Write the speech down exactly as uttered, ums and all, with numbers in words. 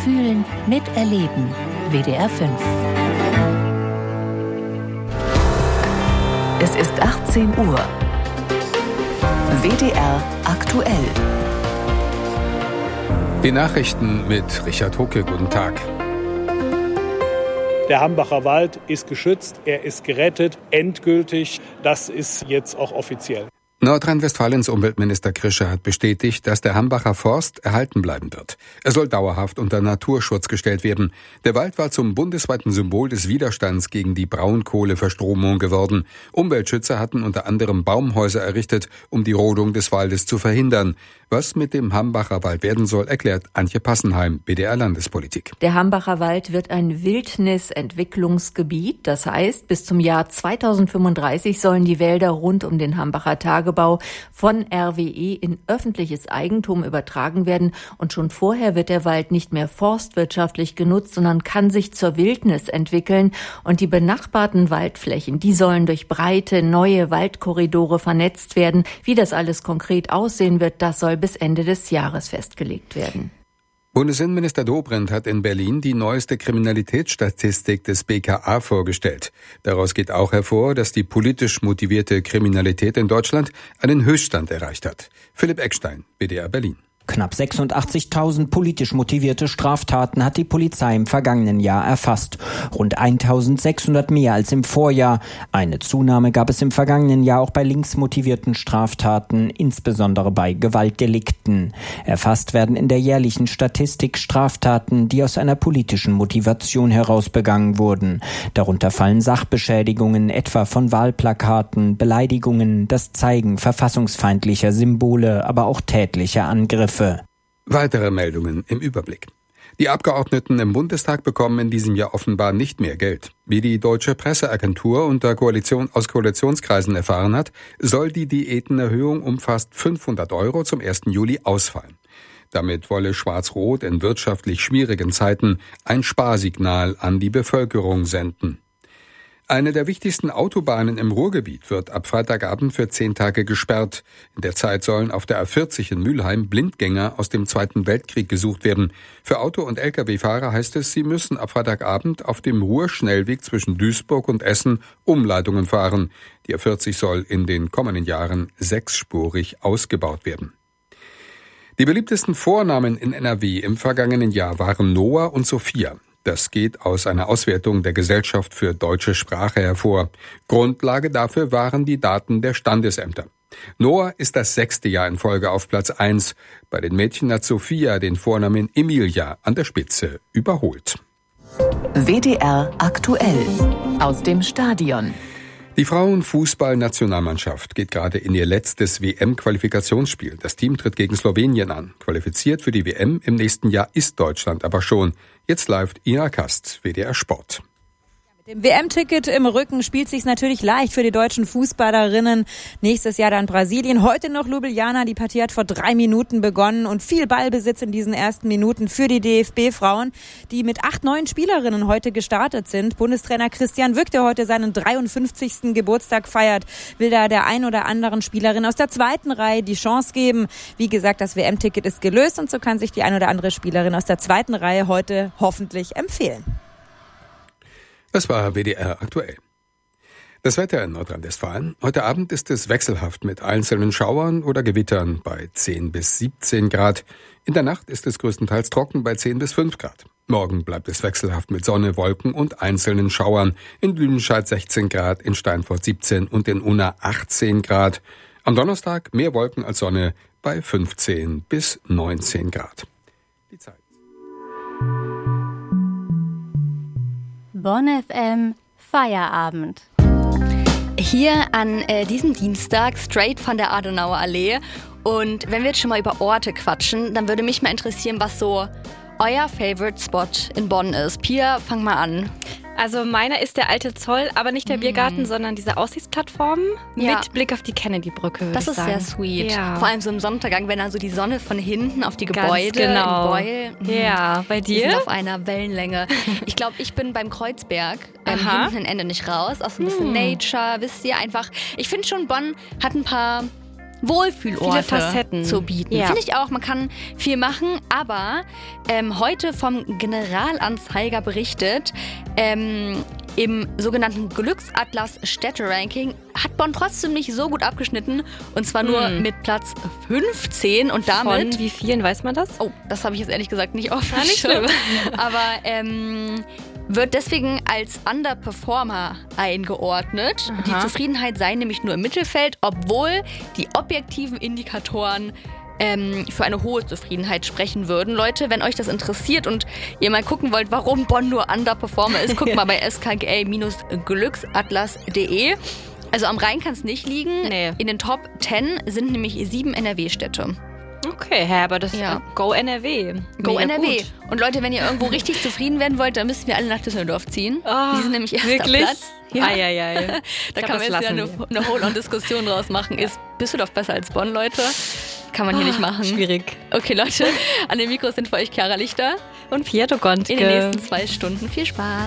Mitfühlen, miterleben. W D R fünf. Es ist achtzehn Uhr. W D R aktuell. Die Nachrichten mit Richard Hucke. Guten Tag. Der Hambacher Wald ist geschützt, er ist gerettet, endgültig. Das ist jetzt auch offiziell. Nordrhein-Westfalens Umweltminister Krischer hat bestätigt, dass der Hambacher Forst erhalten bleiben wird. Er soll dauerhaft unter Naturschutz gestellt werden. Der Wald war zum bundesweiten Symbol des Widerstands gegen die Braunkohleverstromung geworden. Umweltschützer hatten unter anderem Baumhäuser errichtet, um die Rodung des Waldes zu verhindern. Was mit dem Hambacher Wald werden soll, erklärt Antje Passenheim, B D R Landespolitik. Der Hambacher Wald wird ein Wildnisentwicklungsgebiet. Das heißt, bis zum Jahr zweitausendfünfunddreißig sollen die Wälder rund um den Hambacher Tagebau von R W E in öffentliches Eigentum übertragen werden. Und schon vorher wird der Wald nicht mehr forstwirtschaftlich genutzt, sondern kann sich zur Wildnis entwickeln. Und die benachbarten Waldflächen, die sollen durch breite, neue Waldkorridore vernetzt werden. Wie das alles konkret aussehen wird, das soll bis Ende des Jahres festgelegt werden. Bundesinnenminister Dobrindt hat in Berlin die neueste Kriminalitätsstatistik des B K A vorgestellt. Daraus geht auch hervor, dass die politisch motivierte Kriminalität in Deutschland einen Höchststand erreicht hat. Philipp Eckstein, B D R Berlin. Knapp sechsundachtzigtausend politisch motivierte Straftaten hat die Polizei im vergangenen Jahr erfasst. Rund eintausendsechshundert mehr als im Vorjahr. Eine Zunahme gab es im vergangenen Jahr auch bei linksmotivierten Straftaten, insbesondere bei Gewaltdelikten. Erfasst werden in der jährlichen Statistik Straftaten, die aus einer politischen Motivation heraus begangen wurden. Darunter fallen Sachbeschädigungen, etwa von Wahlplakaten, Beleidigungen, das Zeigen verfassungsfeindlicher Symbole, aber auch tätliche Angriffe. Weitere Meldungen im Überblick. Die Abgeordneten im Bundestag bekommen in diesem Jahr offenbar nicht mehr Geld. Wie die Deutsche Presseagentur unter Koalition aus Koalitionskreisen erfahren hat, soll die Diätenerhöhung um fast fünfhundert Euro zum ersten Juli ausfallen. Damit wolle Schwarz-Rot in wirtschaftlich schwierigen Zeiten ein Sparsignal an die Bevölkerung senden. Eine der wichtigsten Autobahnen im Ruhrgebiet wird ab Freitagabend für zehn Tage gesperrt. In der Zeit sollen auf der A vierzig in Mülheim Blindgänger aus dem Zweiten Weltkrieg gesucht werden. Für Auto- und L K W-Fahrer heißt es, sie müssen ab Freitagabend auf dem Ruhrschnellweg zwischen Duisburg und Essen Umleitungen fahren. Die A vierzig soll in den kommenden Jahren sechsspurig ausgebaut werden. Die beliebtesten Vornamen in N R W im vergangenen Jahr waren Noah und Sophia. Das geht aus einer Auswertung der Gesellschaft für deutsche Sprache hervor. Grundlage dafür waren die Daten der Standesämter. Noah ist das sechste Jahr in Folge auf Platz eins. Bei den Mädchen hat Sophia den Vornamen Emilia an der Spitze überholt. W D R aktuell aus dem Stadion. Die Frauenfußball-Nationalmannschaft geht gerade in ihr letztes W M-Qualifikationsspiel. Das Team tritt gegen Slowenien an. Qualifiziert für die W M im nächsten Jahr ist Deutschland aber schon. Jetzt live Ina Kast, W D R Sport. Mit dem W M-Ticket im Rücken spielt sich's natürlich leicht für die deutschen Fußballerinnen. Nächstes Jahr dann Brasilien, heute noch Ljubljana. Die Partie hat vor drei Minuten begonnen und viel Ballbesitz in diesen ersten Minuten für die D F B-Frauen, die mit acht neuen Spielerinnen heute gestartet sind. Bundestrainer Christian Wück, der heute seinen dreiundfünfzigsten Geburtstag feiert, will da der ein oder anderen Spielerin aus der zweiten Reihe die Chance geben. Wie gesagt, das W M-Ticket ist gelöst und so kann sich die ein oder andere Spielerin aus der zweiten Reihe heute hoffentlich empfehlen. Das war W D R aktuell. Das Wetter in Nordrhein-Westfalen. Heute Abend ist es wechselhaft mit einzelnen Schauern oder Gewittern bei zehn bis siebzehn Grad. In der Nacht ist es größtenteils trocken bei zehn bis fünf Grad. Morgen bleibt es wechselhaft mit Sonne, Wolken und einzelnen Schauern. In Lüdenscheid sechzehn Grad, in Steinfurt siebzehn und in Unna achtzehn Grad. Am Donnerstag mehr Wolken als Sonne bei fünfzehn bis neunzehn Grad. Die Zeit. Bonn F M Feierabend. Hier an äh, diesem Dienstag, straight von der Adenauer Allee. Und wenn wir jetzt schon mal über Orte quatschen, dann würde mich mal interessieren, was so euer Favorite Spot in Bonn ist. Pia, fang mal an. Also meiner ist der alte Zoll, aber nicht der Biergarten, mm. sondern diese Aussichtsplattform ja. mit Blick auf die Kennedy-Brücke. Das ist sagen. sehr sweet. Ja. Vor allem so im Sonnenuntergang, wenn dann so die Sonne von hinten auf die Ganz Gebäude genau. in Beul. Mm, ja, bei dir? Die sind auf einer Wellenlänge. Ich glaube, ich bin beim Kreuzberg, ähm, hinten ein Ende nicht raus. Auch so ein bisschen hm. Nature, wisst ihr, einfach. Ich finde schon, Bonn hat ein paar Wohlfühlorte Viele Facetten. zu bieten. Ja. Finde ich auch, man kann viel machen, aber ähm, heute vom Generalanzeiger berichtet, ähm, im sogenannten Glücksatlas Städte-Ranking hat Bonn trotzdem nicht so gut abgeschnitten. Und zwar nur Hm. mit Platz fünfzehn. Und damit. Von wie vielen, weiß man das? Oh, das habe ich jetzt ehrlich gesagt nicht auf. Ah, nicht schlimm. Aber ähm, wird deswegen als Underperformer eingeordnet. Aha. Die Zufriedenheit sei nämlich nur im Mittelfeld, obwohl die objektiven Indikatoren ähm, für eine hohe Zufriedenheit sprechen würden. Leute, wenn euch das interessiert und ihr mal gucken wollt, warum Bonn nur Underperformer ist, guckt mal bei s k g a glücksatlas punkt d e. Also am Rhein kann es nicht liegen. Nee. In den Top zehn sind nämlich sieben N R W-Städte. Okay, hä, aber das ist Ja. ja. Go N R W. Go Mega N R W. gut. Und Leute, wenn ihr irgendwo richtig zufrieden werden wollt, dann müssen wir alle nach Düsseldorf ziehen. Oh, Die sind nämlich erster wirklich? Platz. Ja. Ei, ei, ei. Da Ich glaub, kann man das jetzt wieder eine, lassen eine Hold-on-Diskussion draus machen. Ist Düsseldorf besser als Bonn, Leute? Kann man hier nicht machen. Schwierig. Okay, Leute, an den Mikros sind für euch Chiara Lichter. Und Pietro Gontke. In den nächsten zwei Stunden viel Spaß.